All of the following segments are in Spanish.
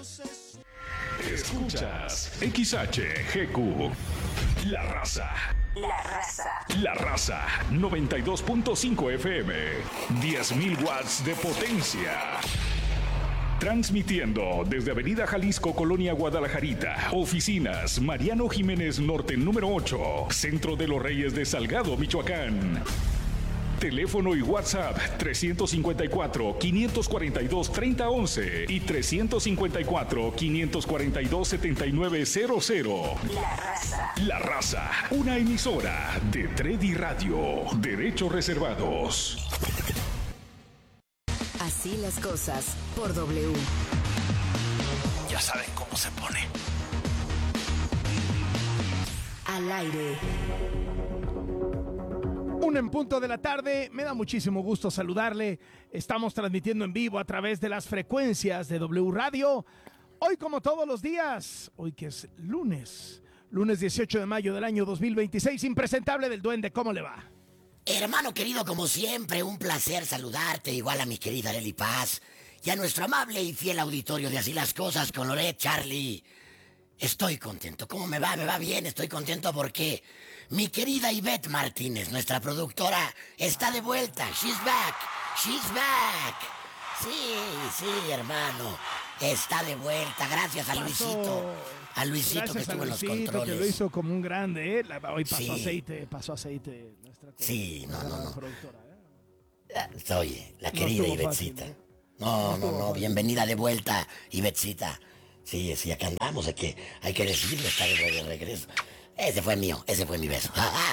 Escuchas XHGQ. La Raza. La Raza. La Raza 92.5 FM. 10.000 watts de potencia. Transmitiendo desde Avenida Jalisco, Colonia Guadalajarita. Oficinas Mariano Jiménez Norte, número 8. Centro de los Reyes de Salgado, Michoacán. Teléfono y WhatsApp 354-542-3011 y 354-542-7900. La Raza. La Raza, una emisora de Tredi Radio. Derechos reservados. Así las cosas por W. Ya saben cómo se pone. Al aire. 1 en punto de la tarde, me da muchísimo gusto saludarle. Estamos transmitiendo en vivo a través de las frecuencias de W Radio. Hoy, como todos los días, hoy que es lunes 18 de mayo del año 2026, impresentable del Duende, ¿cómo le va? Hermano querido, como siempre, un placer saludarte, igual a mi querida Arely Paz y a nuestro amable y fiel auditorio de Así las Cosas con Loret, Charlie. Estoy contento. ¿Cómo me va? Me va bien. Estoy contento porque mi querida Ivette Martínez, nuestra productora, está de vuelta. She's back. She's back. Sí, hermano. Está de vuelta. Gracias a Luisito. A Luisito. Gracias, que estuvo en los controles. Que lo hizo como un grande, ¿eh? Hoy pasó sí. aceite. Nuestra no. Productora, Oye, la querida Ivetcita. No. Bienvenida de vuelta, Ivetcita. Sí, acá andamos, hay que decirlo, está de regreso. Ese fue mi beso.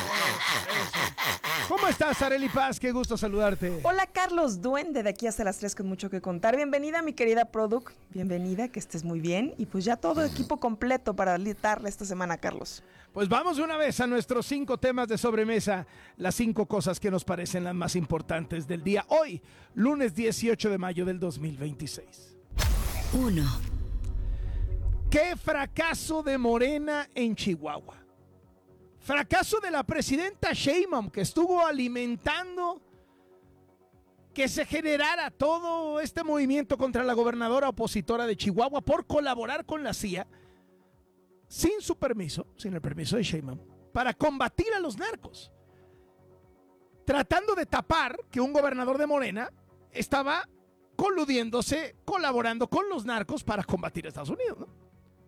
¿Cómo estás, Arely Paz? Qué gusto saludarte. Hola, Carlos Duende, de aquí hasta las 3 con mucho que contar. Bienvenida, mi querida Produc. Bienvenida, que estés muy bien. Y pues ya todo equipo completo para darle esta semana, Carlos. Pues vamos una vez a nuestros 5 temas de sobremesa. Las 5 cosas que nos parecen las más importantes del día. Hoy, lunes 18 de mayo del 2026. 1. ¡Qué fracaso de Morena en Chihuahua! Fracaso de la presidenta Sheinbaum, que estuvo alimentando que se generara todo este movimiento contra la gobernadora opositora de Chihuahua por colaborar con la CIA, sin el permiso de Sheinbaum, para combatir a los narcos. Tratando de tapar que un gobernador de Morena estaba coludiéndose, colaborando con los narcos para combatir a Estados Unidos, ¿no?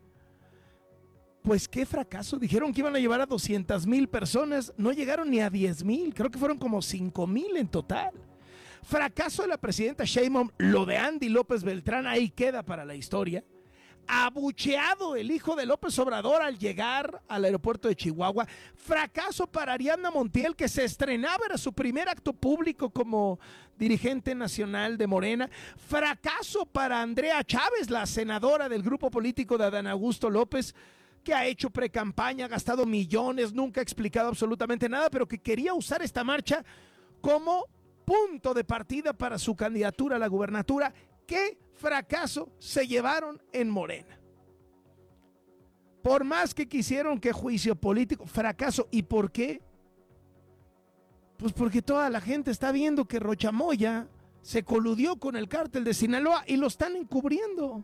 Pues qué fracaso. Dijeron que iban a llevar a 200,000 personas. No llegaron ni a 10,000. Creo que fueron como 5,000 en total. Fracaso de la presidenta Sheinbaum. Lo de Andy López Beltrán ahí queda para la historia. Abucheado el hijo de López Obrador al llegar al aeropuerto de Chihuahua. Fracaso para Ariadna Montiel, que se estrenaba, era su primer acto público como dirigente nacional de Morena. Fracaso para Andrea Chávez, la senadora del grupo político de Adán Augusto López, que ha hecho precampaña, ha gastado millones, nunca ha explicado absolutamente nada, pero que quería usar esta marcha como punto de partida para su candidatura a la gubernatura. ¿Qué fracaso se llevaron en Morena? Por más que quisieron que juicio político, fracaso. ¿Y por qué? Pues porque toda la gente está viendo que Rochamoya se coludió con el cártel de Sinaloa y lo están encubriendo.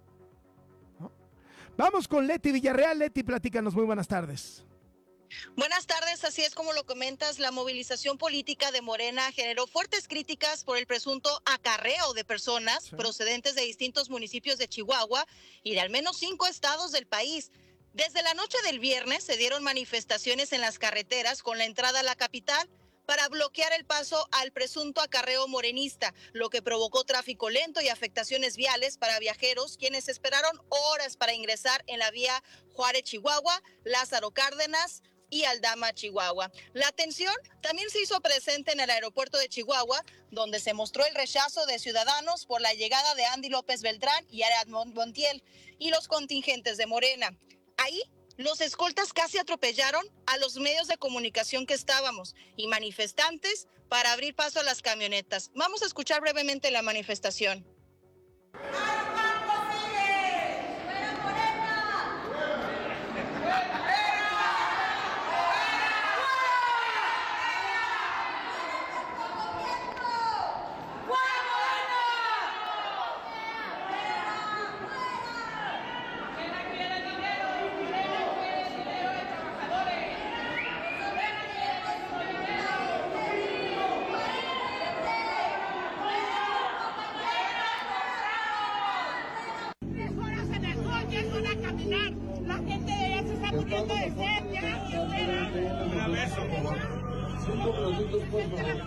Vamos con Leti Villarreal. Leti, platícanos. Muy buenas tardes. Buenas tardes, así es como lo comentas, la movilización política de Morena generó fuertes críticas por el presunto acarreo de personas procedentes de distintos municipios de Chihuahua y de al menos 5 estados del país. Desde la noche del viernes se dieron manifestaciones en las carreteras con la entrada a la capital para bloquear el paso al presunto acarreo morenista, lo que provocó tráfico lento y afectaciones viales para viajeros, quienes esperaron horas para ingresar en la vía Juárez-Chihuahua, Lázaro Cárdenas y Aldama, Chihuahua. La tensión también se hizo presente en el aeropuerto de Chihuahua, donde se mostró el rechazo de ciudadanos por la llegada de Andy López Beltrán y Ariadna Montiel y los contingentes de Morena. Ahí, los escoltas casi atropellaron a los medios de comunicación que estábamos y manifestantes para abrir paso a las camionetas. Vamos a escuchar brevemente la manifestación. está muriendo de sed, ya, un beso. 5 minutitos, por favor.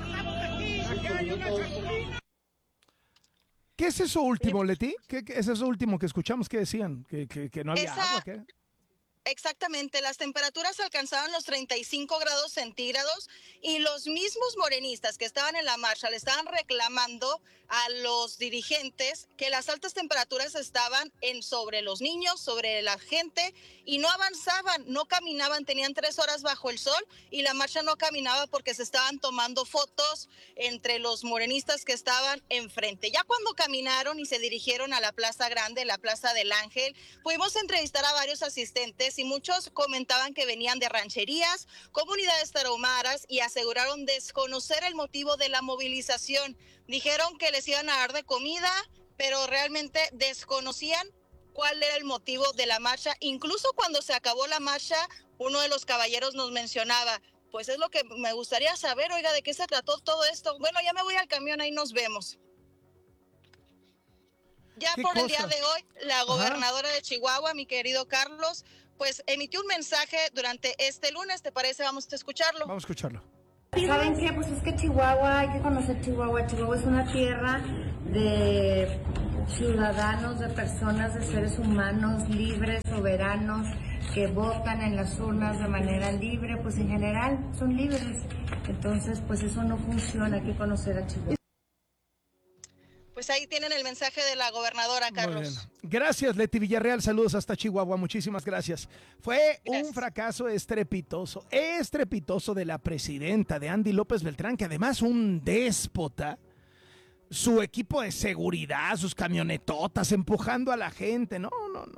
¿Qué es eso último, Leti? ¿Qué es eso último que escuchamos? ¿Qué decían? ¿Que no había agua? ¿Qué? Exactamente, las temperaturas alcanzaban los 35 grados centígrados y los mismos morenistas que estaban en la marcha le estaban reclamando a los dirigentes que las altas temperaturas estaban sobre los niños, sobre la gente y no avanzaban, no caminaban, tenían 3 horas bajo el sol y la marcha no caminaba porque se estaban tomando fotos entre los morenistas que estaban enfrente. Ya cuando caminaron y se dirigieron a la Plaza Grande, la Plaza del Ángel, pudimos entrevistar a varios asistentes y muchos comentaban que venían de rancherías, comunidades tarahumaras y aseguraron desconocer el motivo de la movilización. Dijeron que les iban a dar de comida, pero realmente desconocían cuál era el motivo de la marcha. Incluso cuando se acabó la marcha, uno de los caballeros nos mencionaba, pues es lo que me gustaría saber, oiga, ¿de qué se trató todo esto? Bueno, ya me voy al camión, ahí nos vemos. Ya por el día de hoy, la gobernadora de Chihuahua, mi querido Carlos, pues emitió un mensaje durante este lunes. ¿Te parece? Vamos a escucharlo. Vamos a escucharlo. ¿Saben qué? Pues es que Chihuahua, hay que conocer Chihuahua. Chihuahua es una tierra de ciudadanos, de personas, de seres humanos libres, soberanos, que votan en las urnas de manera libre, pues en general son libres. Entonces, pues eso no funciona, hay que conocer a Chihuahua. Pues ahí tienen el mensaje de la gobernadora, Carlos. Gracias, Leti Villarreal. Saludos hasta Chihuahua. Muchísimas gracias. Fue un fracaso estrepitoso de la presidenta, de Andy López Beltrán, que además un déspota. Su equipo de seguridad, sus camionetotas empujando a la gente. No.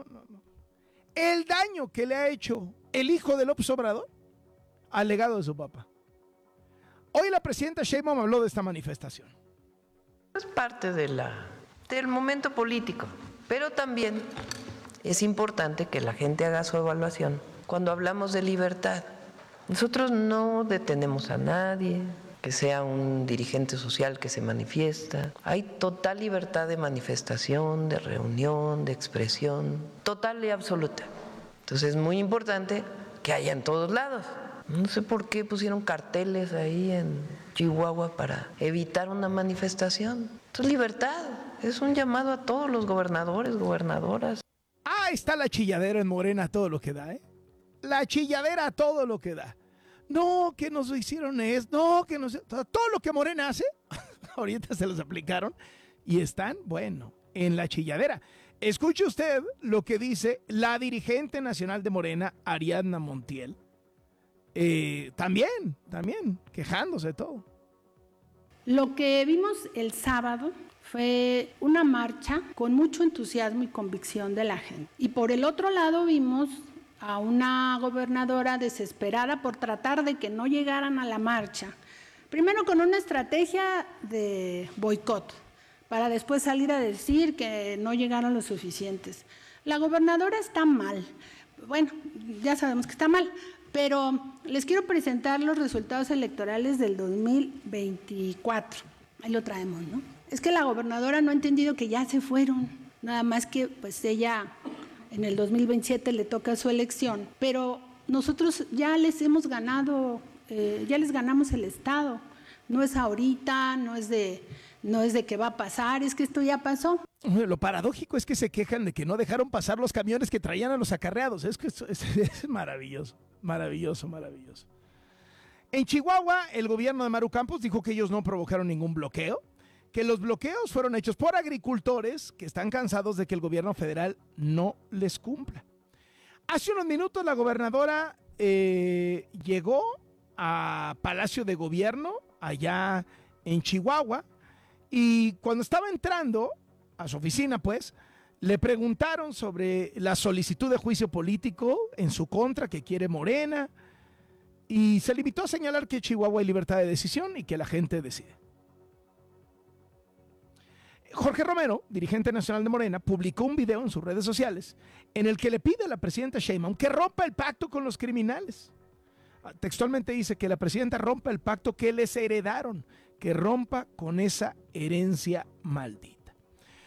El daño que le ha hecho el hijo de López Obrador al legado de su papá. Hoy la presidenta Sheinbaum habló de esta manifestación. Es parte del momento político, pero también es importante que la gente haga su evaluación. Cuando hablamos de libertad, nosotros no detenemos a nadie, que sea un dirigente social que se manifiesta. Hay total libertad de manifestación, de reunión, de expresión, total y absoluta. Entonces es muy importante que haya en todos lados. No sé por qué pusieron carteles ahí en Chihuahua para evitar una manifestación. Entonces, libertad, es un llamado a todos los gobernadores, gobernadoras. Ah, está la chilladera en Morena a todo lo que da, ¿eh? La chilladera a todo lo que da. No, que nos hicieron esto, no, que nos... Todo lo que Morena hace, ahorita se los aplicaron y están, bueno, en la chilladera. Escuche usted lo que dice la dirigente nacional de Morena, Ariadna Montiel. También, quejándose de todo. Lo que vimos el sábado fue una marcha con mucho entusiasmo y convicción de la gente. Y por el otro lado vimos a una gobernadora desesperada por tratar de que no llegaran a la marcha. Primero con una estrategia de boicot, para después salir a decir que no llegaron los suficientes. La gobernadora está mal. Bueno, ya sabemos que está mal. Pero les quiero presentar los resultados electorales del 2024. Ahí lo traemos, ¿no? Es que la gobernadora no ha entendido que ya se fueron. Nada más que pues ella en el 2027 le toca su elección. Pero nosotros ya les hemos ganado, ya les ganamos el Estado. No es ahorita, no es de que va a pasar, es que esto ya pasó. Lo paradójico es que se quejan de que no dejaron pasar los camiones que traían a los acarreados. Es que es maravilloso. Maravilloso. En Chihuahua, el gobierno de Maru Campos dijo que ellos no provocaron ningún bloqueo, que los bloqueos fueron hechos por agricultores que están cansados de que el gobierno federal no les cumpla. Hace unos minutos la gobernadora llegó a Palacio de Gobierno, allá en Chihuahua, y cuando estaba entrando a su oficina, pues, le preguntaron sobre la solicitud de juicio político en su contra que quiere Morena y se limitó a señalar que en Chihuahua hay libertad de decisión y que la gente decide. Jorge Romero, dirigente nacional de Morena, publicó un video en sus redes sociales en el que le pide a la presidenta Sheinbaum que rompa el pacto con los criminales. Textualmente dice que la presidenta rompa el pacto que les heredaron, que rompa con esa herencia maldita.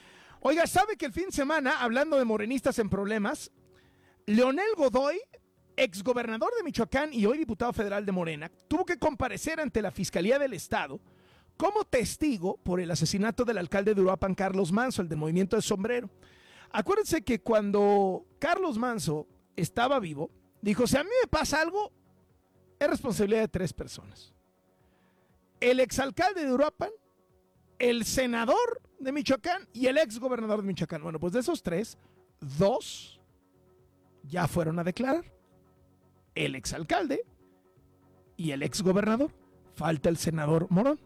Oiga, ¿sabe que el fin de semana, hablando de morenistas en problemas, Leonel Godoy exgobernador de Michoacán y hoy diputado federal de Morena, tuvo que comparecer ante la Fiscalía del Estado como testigo por el asesinato del alcalde de Uruapan, Carlos Manzo, el del Movimiento de Sombrero. Acuérdense que cuando Carlos Manzo estaba vivo, dijo, si a mí me pasa algo, es responsabilidad de 3 personas. El exalcalde de Uruapan, el senador de Michoacán y el exgobernador de Michoacán. Bueno, pues de esos 3, 2 ya fueron a declarar. El exalcalde y el exgobernador. Falta el senador Morón.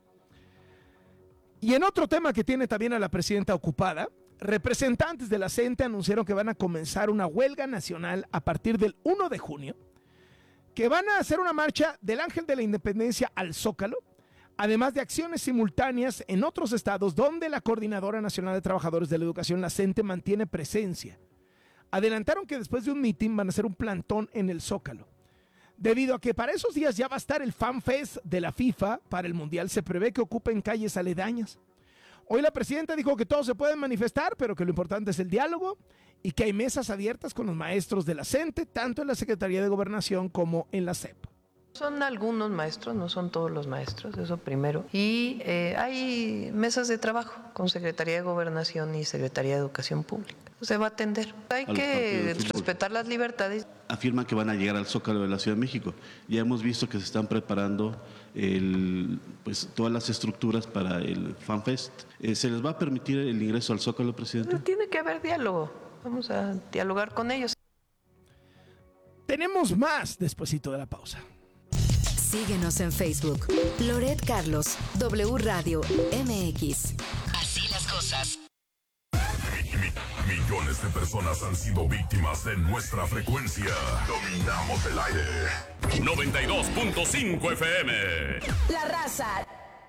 Y en otro tema que tiene también a la presidenta ocupada, representantes de la CENTE anunciaron que van a comenzar una huelga nacional a partir del 1 de junio, que van a hacer una marcha del Ángel de la Independencia al Zócalo, además de acciones simultáneas en otros estados donde la Coordinadora Nacional de Trabajadores de la Educación, la CENTE, mantiene presencia. Adelantaron que después de un mitin van a hacer un plantón en el Zócalo. Debido a que para esos días ya va a estar el Fan Fest de la FIFA para el Mundial, se prevé que ocupen calles aledañas. Hoy la presidenta dijo que todos se pueden manifestar, pero que lo importante es el diálogo y que hay mesas abiertas con los maestros de la CENTE, tanto en la Secretaría de Gobernación como en la SEP. Son algunos maestros, no son todos los maestros, eso primero. Y hay mesas de trabajo con Secretaría de Gobernación y Secretaría de Educación Pública. Se va a atender. Hay que respetar las libertades. Afirman que van a llegar al Zócalo de la Ciudad de México. Ya hemos visto que se están preparando todas las estructuras para el FanFest. ¿Se les va a permitir el ingreso al Zócalo, presidente? Tiene que haber diálogo. Vamos a dialogar con ellos. Tenemos más despuesito de la pausa. Síguenos en Facebook. Loret Carlos, W Radio MX. Así las cosas. Millones de personas han sido víctimas de nuestra frecuencia. Dominamos el aire. 92.5 FM. La Raza.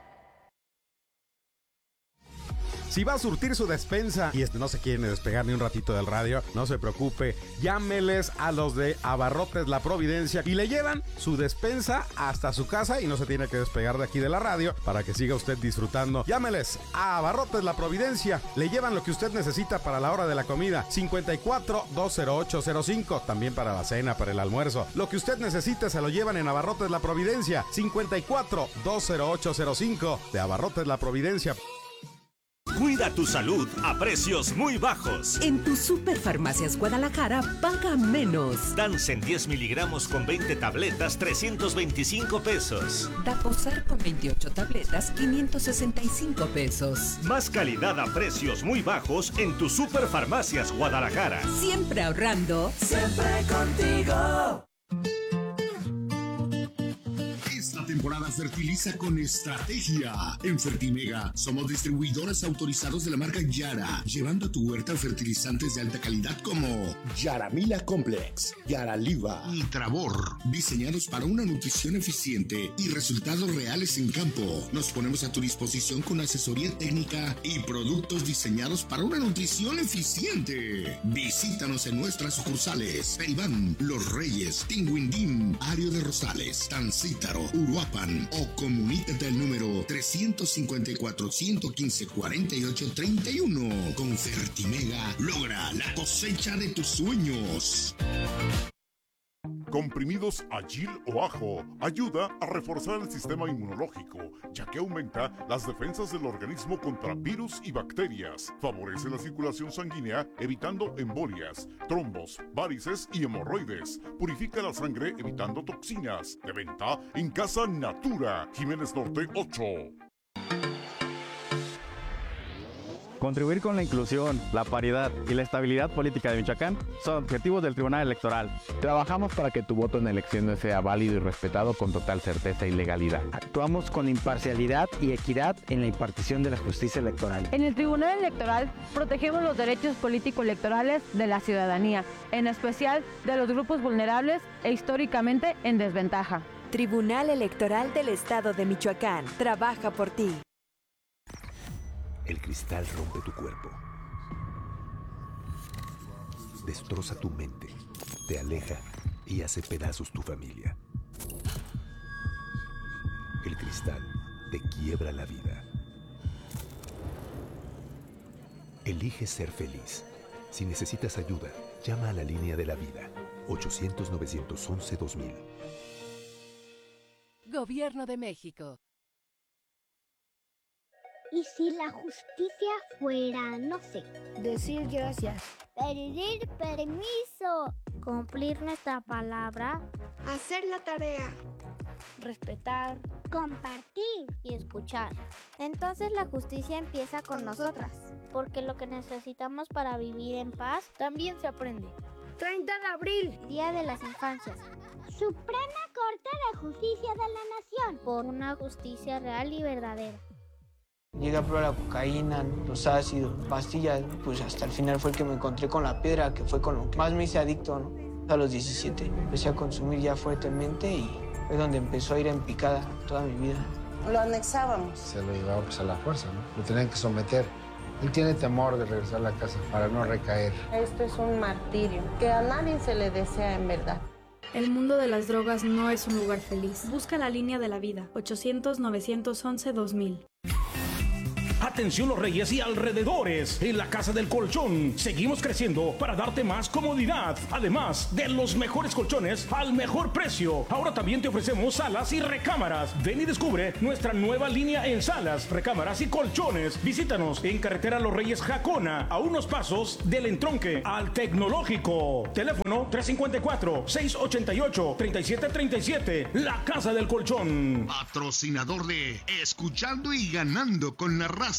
Si va a surtir su despensa y no se quiere despegar ni un ratito del radio, no se preocupe, llámeles a los de Abarrotes La Providencia y le llevan su despensa hasta su casa y no se tiene que despegar de aquí de la radio para que siga usted disfrutando. Llámeles a Abarrotes La Providencia, le llevan lo que usted necesita para la hora de la comida, 54-20805, también para la cena, para el almuerzo. Lo que usted necesite se lo llevan en Abarrotes La Providencia, 54-20805 de Abarrotes La Providencia. Cuida tu salud a precios muy bajos. En tu Superfarmacias Guadalajara, paga menos. Dansen 10 miligramos con 20 tabletas, 325 pesos. Daposar con 28 tabletas, 565 pesos. Más calidad a precios muy bajos en tu Superfarmacias Guadalajara. Siempre ahorrando. Siempre contigo. Esta temporada fertiliza con estrategia. En Fertimega somos distribuidores autorizados de la marca Yara, llevando a tu huerta fertilizantes de alta calidad como Yaramila Complex, Yaraliva y Travor, diseñados para una nutrición eficiente y resultados reales en campo. Nos ponemos a tu disposición con asesoría técnica y productos diseñados para una nutrición eficiente. Visítanos en nuestras sucursales: Peribán, Los Reyes, Tinguindín, Ario de Rosales, Tancítaro, Uruapan, o comunícate al número 354-115-4831. Con Fertimega, logra la cosecha de tus sueños. Comprimidos Agil o Ajo ayuda a reforzar el sistema inmunológico, ya que aumenta las defensas del organismo contra virus y bacterias. Favorece la circulación sanguínea, evitando embolias, trombos, varices y hemorroides. Purifica la sangre, evitando toxinas. De venta en Casa Natura, Jiménez Norte 8. Contribuir con la inclusión, la paridad y la estabilidad política de Michoacán son objetivos del Tribunal Electoral. Trabajamos para que tu voto en elecciones sea válido y respetado con total certeza y legalidad. Actuamos con imparcialidad y equidad en la impartición de la justicia electoral. En el Tribunal Electoral protegemos los derechos político-electorales de la ciudadanía, en especial de los grupos vulnerables e históricamente en desventaja. Tribunal Electoral del Estado de Michoacán. Trabaja por ti. El cristal rompe tu cuerpo, destroza tu mente, te aleja y hace pedazos tu familia. El cristal te quiebra la vida. Elige ser feliz. Si necesitas ayuda, llama a la línea de la vida. 800-911-2000. Gobierno de México. ¿Y si la justicia fuera, no sé, decir gracias, pedir permiso, cumplir nuestra palabra, hacer la tarea, respetar, compartir y escuchar? Entonces la justicia empieza con nosotras, porque lo que necesitamos para vivir en paz también se aprende. 30 de abril, Día de las Infancias. Suprema Corte de Justicia de la Nación, por una justicia real y verdadera. Llegué a probar la cocaína, los ácidos, pastillas, pues hasta el final fue el que me encontré con la piedra, que fue con lo que más me hice adicto, ¿no? A los 17 empecé a consumir ya fuertemente y fue donde empezó a ir en picada toda mi vida. Lo anexábamos. Se lo llevaba pues a la fuerza, ¿no? Lo tenían que someter. Él tiene temor de regresar a la casa para no recaer. Esto es un martirio que a nadie se le desea en verdad. El mundo de las drogas no es un lugar feliz. Busca la línea de la vida. 800-911-2000. Atención Los Reyes y alrededores, en la Casa del Colchón seguimos creciendo para darte más comodidad, además de los mejores colchones al mejor precio. Ahora también te ofrecemos salas y recámaras. Ven y descubre nuestra nueva línea en salas, recámaras y colchones. Visítanos en carretera Los Reyes Jacona, a unos pasos del entronque al Tecnológico. Teléfono 354-688-3737. La Casa del Colchón. Patrocinador de Escuchando y Ganando con la Raza.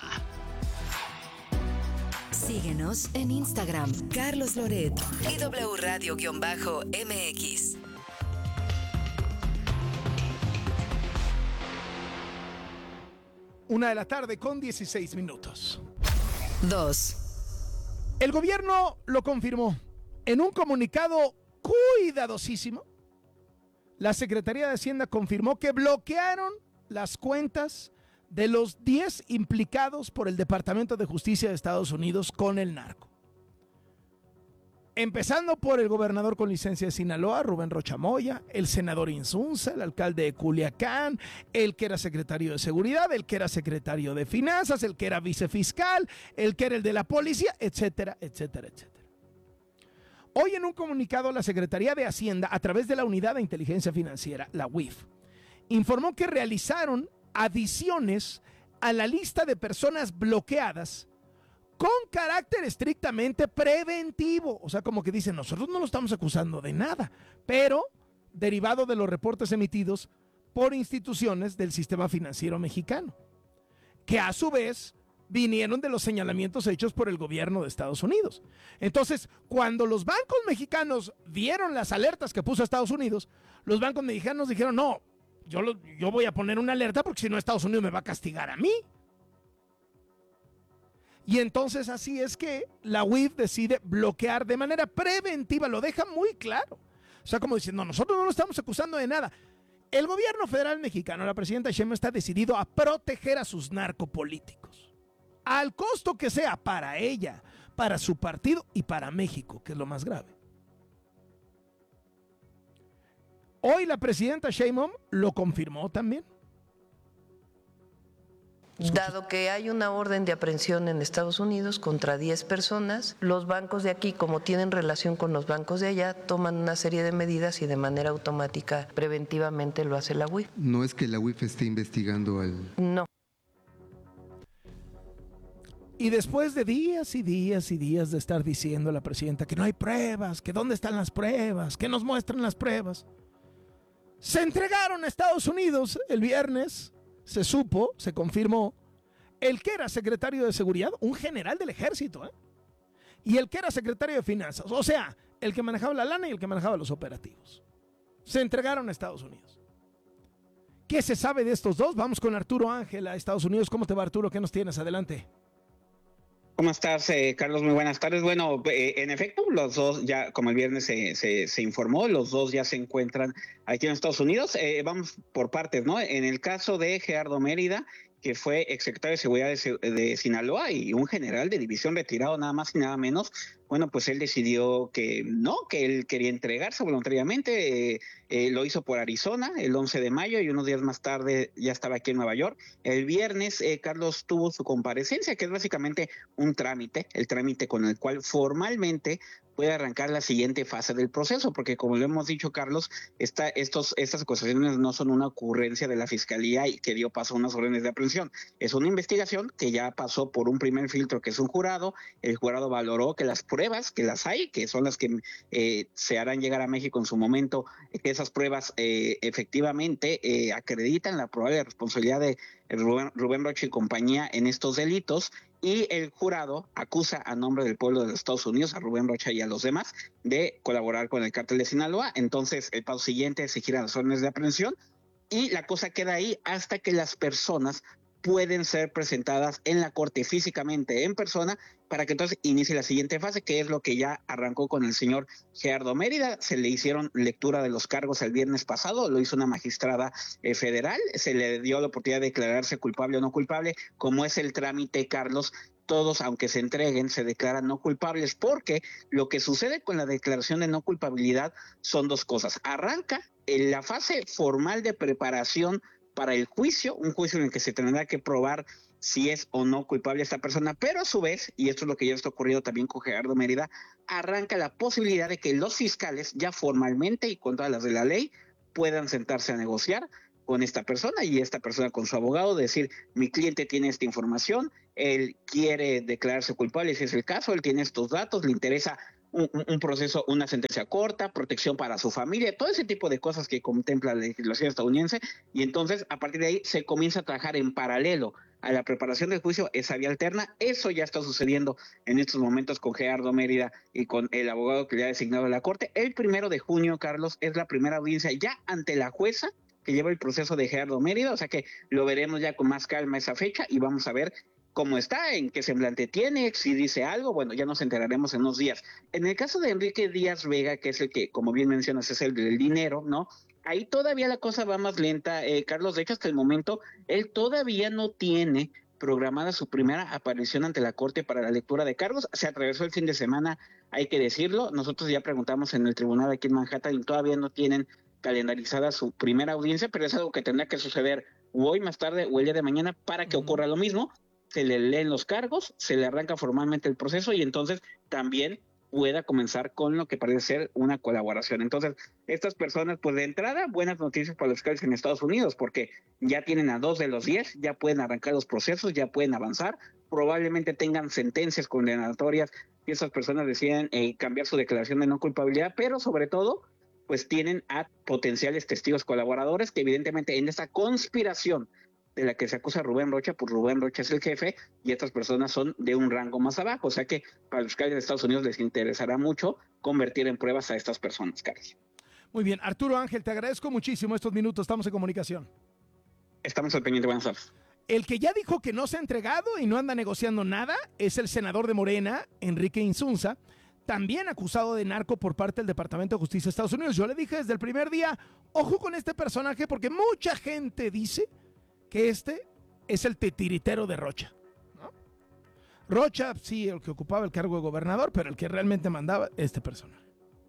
Síguenos en Instagram, Carlos Loret y W Radio-MX. Una de la tarde con 16 minutos. 2. El gobierno lo confirmó en un comunicado cuidadosísimo. La Secretaría de Hacienda confirmó que bloquearon las cuentas de los 10 implicados por el Departamento de Justicia de Estados Unidos con el narco. Empezando por el gobernador con licencia de Sinaloa, Rubén Rocha Moya, el senador Insunza, el alcalde de Culiacán, el que era secretario de Seguridad, el que era secretario de Finanzas, el que era vicefiscal, el que era el de la policía, etcétera, etcétera, etcétera. Hoy en un comunicado la Secretaría de Hacienda, a través de la Unidad de Inteligencia Financiera, la UIF, informó que realizaron adiciones a la lista de personas bloqueadas con carácter estrictamente preventivo. O sea, como que dicen, nosotros no lo estamos acusando de nada, pero derivado de los reportes emitidos por instituciones del sistema financiero mexicano, que a su vez vinieron de los señalamientos hechos por el gobierno de Estados Unidos. Entonces, cuando los bancos mexicanos vieron las alertas que puso Estados Unidos, los bancos mexicanos dijeron, no, yo voy a poner una alerta porque si no Estados Unidos me va a castigar a mí. Y entonces así es que la UIF decide bloquear de manera preventiva, lo deja muy claro. O sea, como diciendo, nosotros no lo estamos acusando de nada. El gobierno federal mexicano, la presidenta Sheinbaum, está decidido a proteger a sus narcopolíticos, al costo que sea para ella, para su partido y para México, que es lo más grave. Hoy la presidenta Sheinbaum lo confirmó también. Dado que hay una orden de aprehensión en Estados Unidos contra 10 personas, los bancos de aquí, como tienen relación con los bancos de allá, toman una serie de medidas y de manera automática, preventivamente lo hace la UIF. ¿No es que la UIF esté investigando al...? No. Y después de días y días y días de estar diciendo a la presidenta que no hay pruebas, que dónde están las pruebas, que nos muestran las pruebas, se entregaron a Estados Unidos el viernes. Se supo, se confirmó, el que era secretario de Seguridad, un general del ejército, y el que era secretario de Finanzas, o sea, el que manejaba la lana y el que manejaba los operativos. Se entregaron a Estados Unidos. ¿Qué se sabe de estos dos? Vamos con Arturo Ángel a Estados Unidos. ¿Cómo te va, Arturo? ¿Qué nos tienes? Adelante. ¿Cómo estás, Carlos? Muy buenas tardes. Bueno, en efecto, los dos ya, como el viernes se informó, los dos ya se encuentran aquí en Estados Unidos. Vamos por partes, ¿no? En el caso de Gerardo Mérida, que fue exsecretario de Seguridad de Sinaloa y un general de división retirado, nada más y nada menos. Bueno, pues él decidió que no, que él quería entregarse voluntariamente, lo hizo por Arizona el 11 de mayo y unos días más tarde ya estaba aquí en Nueva York. El viernes, Carlos tuvo su comparecencia, que es básicamente un trámite, el trámite con el cual formalmente puede arrancar la siguiente fase del proceso, porque como lo hemos dicho, Carlos, estas acusaciones no son una ocurrencia de la Fiscalía y que dio paso a unas órdenes de aprehensión. Es una investigación que ya pasó por un primer filtro, que es un jurado. El jurado valoró que las pruebas, que las hay, que son las que se harán llegar a México en su momento, que esas pruebas efectivamente acreditan la probable responsabilidad de Rubén Rocha y compañía en estos delitos, y el jurado acusa a nombre del pueblo de los Estados Unidos a Rubén Rocha y a los demás de colaborar con el cártel de Sinaloa. Entonces el paso siguiente se giran las órdenes de aprehensión y la cosa queda ahí hasta que las personas pueden ser presentadas en la corte físicamente, en persona, para que entonces inicie la siguiente fase, que es lo que ya arrancó con el señor Gerardo Mérida. Se le hicieron lectura de los cargos el viernes pasado, lo hizo una magistrada federal, se le dio la oportunidad de declararse culpable o no culpable. Como es el trámite, Carlos, todos, aunque se entreguen, se declaran no culpables, porque lo que sucede con la declaración de no culpabilidad son dos cosas. Arranca en la fase formal de preparación para el juicio, un juicio en el que se tendrá que probar si es o no culpable esta persona, pero a su vez, y esto es lo que ya está ocurriendo también con Gerardo Mérida, arranca la posibilidad de que los fiscales ya formalmente y con todas las de la ley puedan sentarse a negociar con esta persona y esta persona con su abogado, decir, mi cliente tiene esta información, él quiere declararse culpable si es el caso, él tiene estos datos, le interesa un proceso, una sentencia corta, protección para su familia, todo ese tipo de cosas que contempla la legislación estadounidense, y entonces a partir de ahí se comienza a trabajar en paralelo a la preparación del juicio, esa vía alterna. Eso ya está sucediendo en estos momentos con Gerardo Mérida y con el abogado que le ha designado a la corte. El 1 de junio, Carlos, es la primera audiencia ya ante la jueza que lleva el proceso de Gerardo Mérida, o sea que lo veremos ya con más calma esa fecha y vamos a ver cómo está, en qué semblante tiene, si dice algo. Bueno, ya nos enteraremos en unos días. En el caso de Enrique Díaz Vega, que es el que, como bien mencionas, es el del dinero, ¿no? Ahí todavía la cosa va más lenta, Carlos. De hecho, hasta el momento, él todavía no tiene programada su primera aparición ante la Corte para la lectura de cargos. Se atravesó el fin de semana, hay que decirlo. Nosotros ya preguntamos en el tribunal aquí en Manhattan y todavía no tienen calendarizada su primera audiencia, pero es algo que tendrá que suceder hoy, más tarde o el día de mañana para que ocurra lo mismo. Se le leen los cargos, se le arranca formalmente el proceso y entonces también pueda comenzar con lo que parece ser una colaboración. Entonces, estas personas, pues de entrada, buenas noticias para los fiscales en Estados Unidos, porque ya tienen a 2 de los 10, ya pueden arrancar los procesos, ya pueden avanzar, probablemente tengan sentencias condenatorias y esas personas deciden cambiar su declaración de no culpabilidad, pero sobre todo, pues tienen a potenciales testigos colaboradores que evidentemente en esta conspiración de la que se acusa a Rubén Rocha, pues Rubén Rocha es el jefe y estas personas son de un rango más abajo. O sea que para los fiscales de Estados Unidos les interesará mucho convertir en pruebas a estas personas, Carlos. Muy bien. Arturo Ángel, te agradezco muchísimo estos minutos. Estamos en comunicación. Estamos al pendiente. Buenas tardes. El que ya dijo que no se ha entregado y no anda negociando nada es el senador de Morena, Enrique Insunza, también acusado de narco por parte del Departamento de Justicia de Estados Unidos. Yo le dije desde el primer día, ojo con este personaje porque mucha gente dice que este es el titiritero de Rocha, ¿no? Rocha, sí, el que ocupaba el cargo de gobernador, pero el que realmente mandaba, este personaje.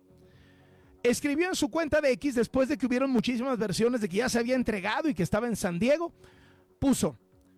Escribió en su cuenta de X, después de que hubieron muchísimas versiones de que ya se había entregado y que estaba en San Diego, puso: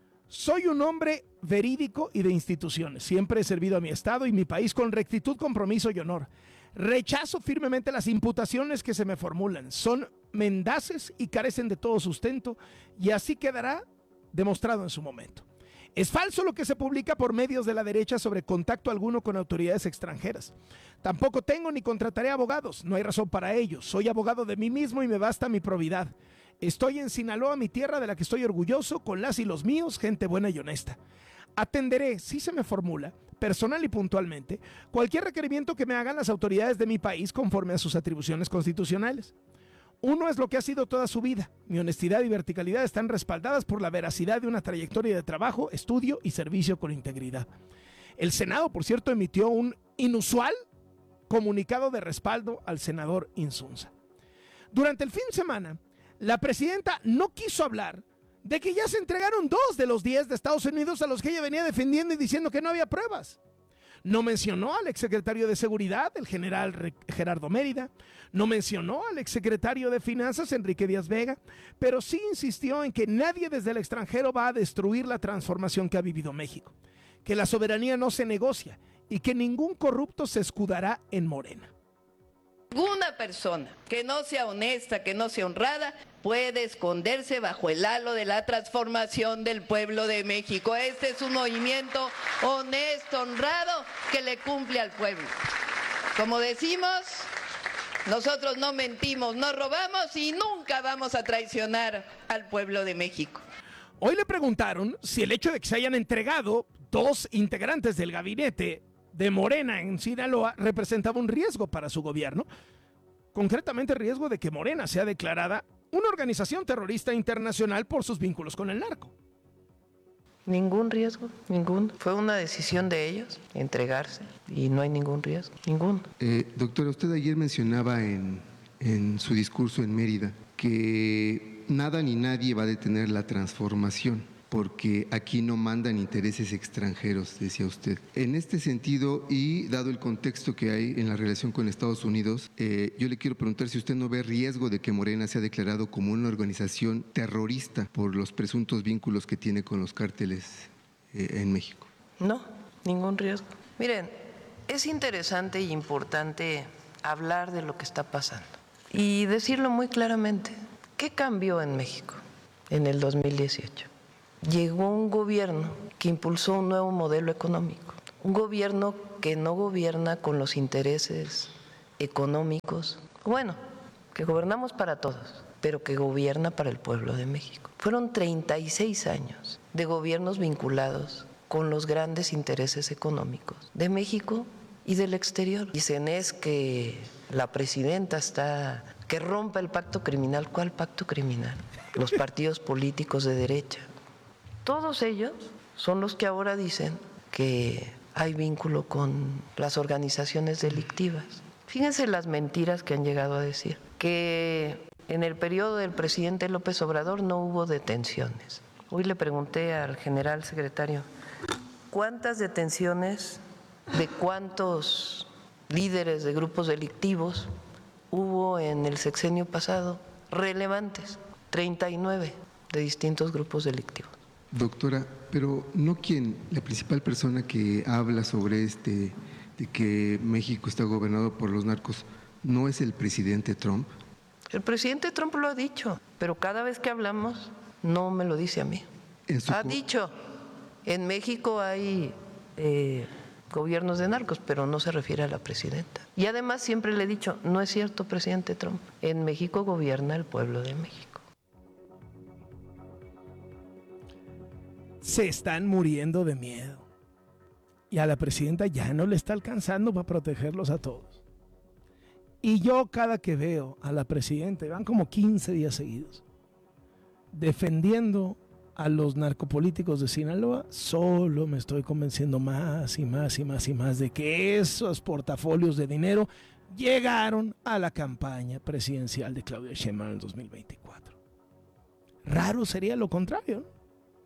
soy un hombre verídico y de instituciones. Siempre he servido a mi estado y mi país con rectitud, compromiso y honor. Rechazo firmemente las imputaciones que se me formulan. Son mendaces y carecen de todo sustento, y así quedará demostrado en su momento. Es falso lo que se publica por medios de la derecha sobre contacto alguno con autoridades extranjeras. Tampoco tengo ni contrataré abogados, no hay razón para ello. Soy abogado de mí mismo y me basta mi probidad. Estoy en Sinaloa, mi tierra de la que estoy orgulloso, con las y los míos, gente buena y honesta. Atenderé, si se me formula, personal y puntualmente, cualquier requerimiento que me hagan las autoridades de mi país conforme a sus atribuciones constitucionales. Uno es lo que ha sido toda su vida. Mi honestidad y verticalidad están respaldadas por la veracidad de una trayectoria de trabajo, estudio y servicio con integridad. El Senado, por cierto, emitió un inusual comunicado de respaldo al senador Insunza. Durante el fin de semana, la presidenta no quiso hablar de que ya se entregaron 2 de los 10 de Estados Unidos a los que ella venía defendiendo y diciendo que no había pruebas. No mencionó al exsecretario de Seguridad, el general Gerardo Mérida. No mencionó al exsecretario de Finanzas, Enrique Díaz Vega. Pero sí insistió en que nadie desde el extranjero va a destruir la transformación que ha vivido México. Que la soberanía no se negocia y que ningún corrupto se escudará en Morena. Ninguna persona que no sea honesta, que no sea honrada, puede esconderse bajo el halo de la transformación del pueblo de México. Este es un movimiento honesto, honrado, que le cumple al pueblo. Como decimos, nosotros no mentimos, no robamos y nunca vamos a traicionar al pueblo de México. Hoy le preguntaron si el hecho de que se hayan entregado 2 integrantes del gabinete de Morena en Sinaloa representaba un riesgo para su gobierno, concretamente el riesgo de que Morena sea declarada una organización terrorista internacional por sus vínculos con el narco. Ningún riesgo, ninguno. Fue una decisión de ellos entregarse y no hay ningún riesgo, ninguno. Doctora, usted ayer mencionaba en su discurso en Mérida que nada ni nadie va a detener la transformación, porque aquí no mandan intereses extranjeros, decía usted. En este sentido, y dado el contexto que hay en la relación con Estados Unidos, yo le quiero preguntar si usted no ve riesgo de que Morena sea declarado como una organización terrorista por los presuntos vínculos que tiene con los cárteles en México. No, ningún riesgo. Miren, es interesante y importante hablar de lo que está pasando y decirlo muy claramente. ¿Qué cambió en México en el 2018? Llegó un gobierno que impulsó un nuevo modelo económico, un gobierno que no gobierna con los intereses económicos, bueno, que gobernamos para todos, pero que gobierna para el pueblo de México. Fueron 36 años de gobiernos vinculados con los grandes intereses económicos de México y del exterior. Dicen es que la presidenta está, que rompa el pacto criminal. ¿Cuál pacto criminal? Los partidos políticos de derecha. Todos ellos son los que ahora dicen que hay vínculo con las organizaciones delictivas. Fíjense las mentiras que han llegado a decir, que en el periodo del presidente López Obrador no hubo detenciones. Hoy le pregunté al general secretario, ¿cuántas detenciones de cuántos líderes de grupos delictivos hubo en el sexenio pasado? Relevantes, 39 de distintos grupos delictivos. Doctora, pero no la principal persona que habla sobre de que México está gobernado por los narcos, ¿no es el presidente Trump? El presidente Trump lo ha dicho, pero cada vez que hablamos no me lo dice a mí. Ha dicho, en México hay gobiernos de narcos, pero no se refiere a la presidenta. Y además siempre le he dicho, no es cierto, presidente Trump, en México gobierna el pueblo de México. Se están muriendo de miedo. Y a la presidenta ya no le está alcanzando para protegerlos a todos. Y yo cada que veo a la presidenta, van como 15 días seguidos, defendiendo a los narcopolíticos de Sinaloa, solo me estoy convenciendo más y más y más y más de que esos portafolios de dinero llegaron a la campaña presidencial de Claudia Sheinbaum en el 2024. Raro sería lo contrario, ¿no?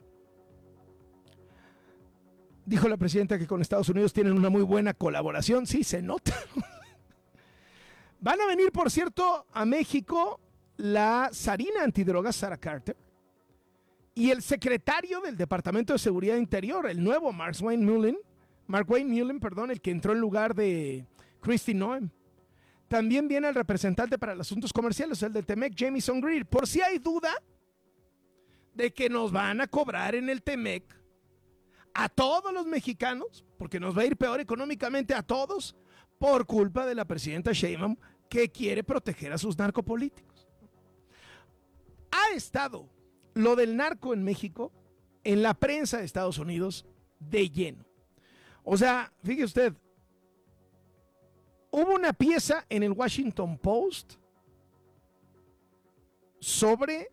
Dijo la presidenta que con Estados Unidos tienen una muy buena colaboración. Sí, se nota. Van a venir, por cierto, a México la zarina antidrogas Sarah Carter y el secretario del Departamento de Seguridad Interior, el nuevo Mark Wayne Mullen, el que entró en lugar de Kristi Noem. También viene el representante para los asuntos comerciales, el del TEMEC, Jamieson Greer. Por si hay duda de que nos van a cobrar en el TEMEC a todos los mexicanos, porque nos va a ir peor económicamente a todos, por culpa de la presidenta Sheinbaum, que quiere proteger a sus narcopolíticos. Ha estado lo del narco en México en la prensa de Estados Unidos de lleno. O sea, fíjese usted, hubo una pieza en el Washington Post sobre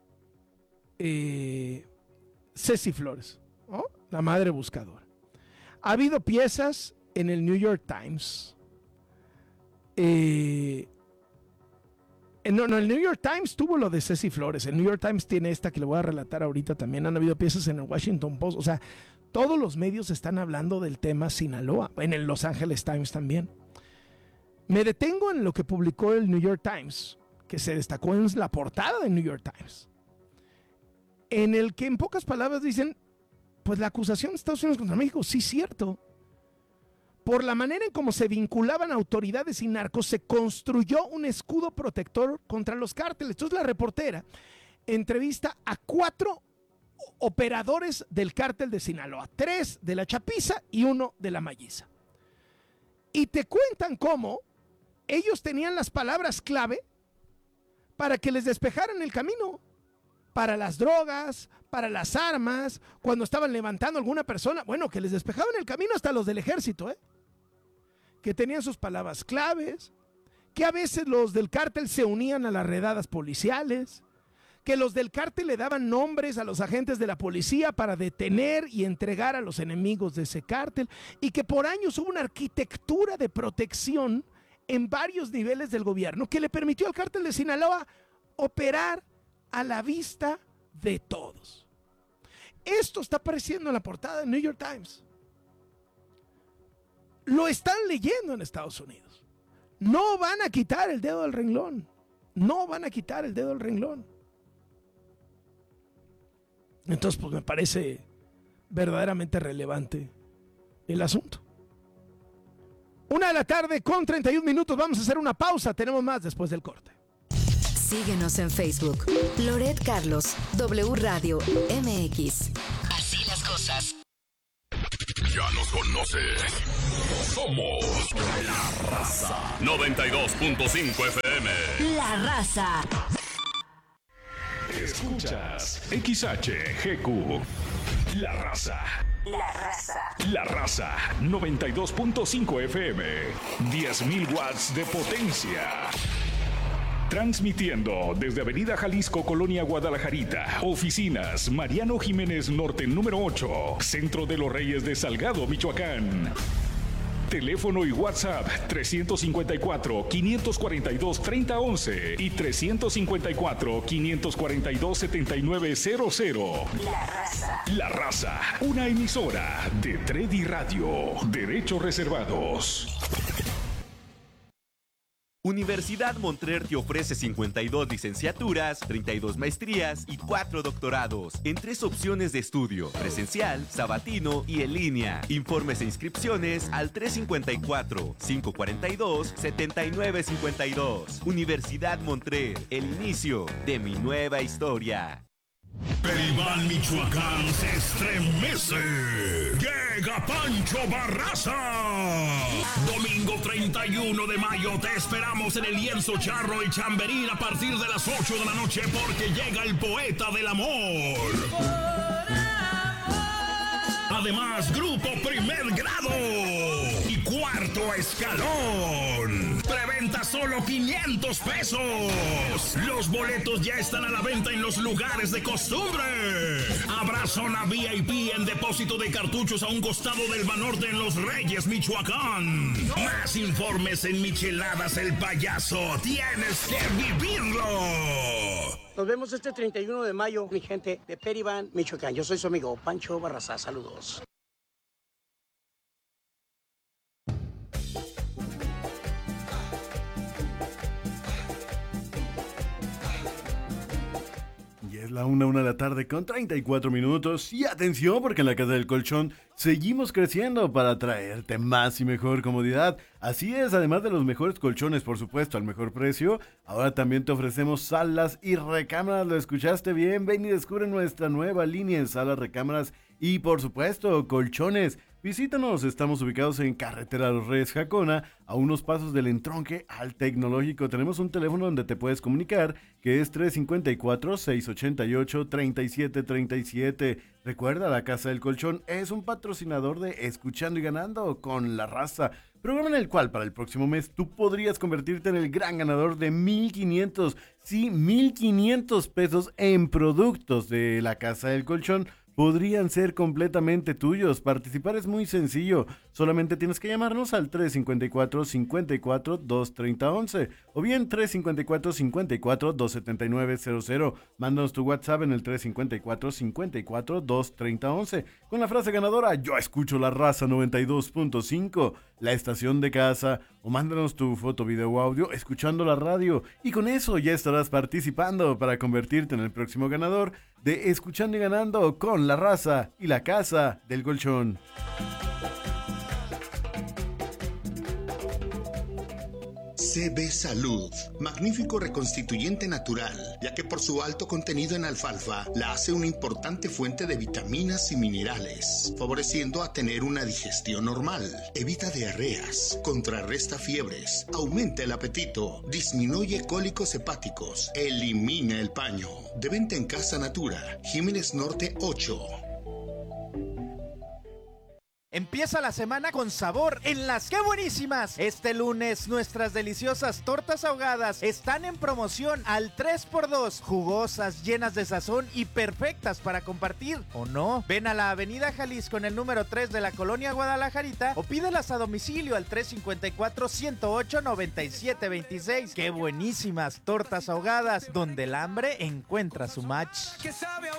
Ceci Flores, ¿no? La madre buscadora. Ha habido piezas en el New York Times. No, el New York Times tuvo lo de Ceci Flores. El New York Times tiene esta que le voy a relatar ahorita también. Han habido piezas en el Washington Post. O sea, todos los medios están hablando del tema Sinaloa. En el Los Angeles Times también. Me detengo en lo que publicó el New York Times, que se destacó en la portada del New York Times, en el que en pocas palabras dicen, pues la acusación de Estados Unidos contra México, sí, cierto. Por la manera en cómo se vinculaban autoridades y narcos, se construyó un escudo protector contra los cárteles. Entonces la reportera entrevista a 4 operadores del cártel de Sinaloa, 3 de la Chapiza y 1 de la Malliza. Y te cuentan cómo ellos tenían las palabras clave para que les despejaran el camino, para las drogas, para las armas, cuando estaban levantando a alguna persona, bueno, que les despejaban el camino hasta los del ejército, que tenían sus palabras claves, que a veces los del cártel se unían a las redadas policiales, que los del cártel le daban nombres a los agentes de la policía para detener y entregar a los enemigos de ese cártel, y que por años hubo una arquitectura de protección en varios niveles del gobierno que le permitió al cártel de Sinaloa operar a la vista de todos. Esto está apareciendo en la portada del New York Times. Lo están leyendo en Estados Unidos. No van a quitar el dedo del renglón. No van a quitar el dedo del renglón. Entonces, pues me parece verdaderamente relevante el asunto. 1:31 p.m. Vamos a hacer una pausa. Tenemos más después del corte. Síguenos en Facebook. Loret Carlos, W Radio MX. Así las cosas. Ya nos conoces. Somos La Raza. 92.5 FM. La Raza. Escuchas XHGQ. La Raza. La Raza. La Raza. 92.5 FM. 10.000 watts de potencia. Transmitiendo desde Avenida Jalisco, Colonia Guadalajarita. Oficinas Mariano Jiménez Norte, número 8. Centro de los Reyes de Salgado, Michoacán. Teléfono y WhatsApp 354-542-3011 y 354-542-7900. La Raza. La Raza, una emisora de Tredi Radio. Derechos reservados. Universidad Montreal te ofrece 52 licenciaturas, 32 maestrías y 4 doctorados en 3 opciones de estudio: presencial, sabatino y en línea. Informes e inscripciones al 354-542-7952. Universidad Montreal, el inicio de mi nueva historia. Peribán, Michoacán se estremece. Llega Pancho Barraza. Domingo 31 de mayo te esperamos en el Lienzo Charro y Chamberín a partir de las 8 de la noche porque llega el poeta del amor. Además, grupo Primer Grado y Cuarto Escalón. Preventa solo 500 pesos. Los boletos ya están a la venta en los lugares de costumbre. Habrá zona VIP en depósito de cartuchos a un costado del Banorte en Los Reyes, Michoacán. Más informes en Micheladas El Payaso. Tienes que vivirlo. Nos vemos este 31 de mayo, mi gente de Peribán, Michoacán. Yo soy su amigo Pancho Barraza. Saludos. Y es la 1 de la tarde con 34 minutos. Y atención, porque en la Casa del Colchón seguimos creciendo para traerte más y mejor comodidad. Así es, además de los mejores colchones, por supuesto, al mejor precio, ahora también te ofrecemos salas y recámaras. ¿Lo escuchaste bien? Ven y descubre nuestra nueva línea en salas, recámaras y, por supuesto, colchones. Visítanos, estamos ubicados en Carretera Los Reyes Jacona, a unos pasos del entronque al Tecnológico. Tenemos un teléfono donde te puedes comunicar, que es 354-688-3737. Recuerda, la Casa del Colchón es un patrocinador de Escuchando y Ganando con La Raza, programa en el cual para el próximo mes tú podrías convertirte en el gran ganador de 1,500, sí, 1,500 pesos en productos de la Casa del Colchón podrían ser completamente tuyos. Participar es muy sencillo, solamente tienes que llamarnos al 354-54-230-11 o bien 354-54-279-00. Mándanos tu WhatsApp en el 354-54-230-11 con la frase ganadora: yo escucho La Raza 92.5, la estación de casa, o mándanos tu foto, video o audio escuchando la radio, y con eso ya estarás participando para convertirte en el próximo ganador de Escuchando y Ganando con La Raza y la Casa del Colchón. CB Salud, magnífico reconstituyente natural, ya que por su alto contenido en alfalfa la hace una importante fuente de vitaminas y minerales, favoreciendo a tener una digestión normal, evita diarreas, contrarresta fiebres, aumenta el apetito, disminuye cólicos hepáticos, elimina el paño. De venta en Casa Natura, Jiménez Norte 8. Empieza la semana con sabor en las ¡Qué buenísimas! Este lunes nuestras deliciosas tortas ahogadas están en promoción al 3x2, jugosas, llenas de sazón y perfectas para compartir, ¿o no? Ven a la Avenida Jalisco en el número 3 de la Colonia Guadalajarita o pídelas a domicilio al 354-108-9726. ¡Qué buenísimas tortas ahogadas! Donde el hambre encuentra su match. Que sabe